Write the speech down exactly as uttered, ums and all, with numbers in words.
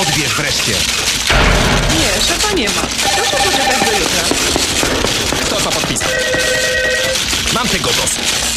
odbierz wreszcie. Nie, szefa nie ma. Proszę poczekać do jutra. Kto to podpisał? Mam tego dosyć.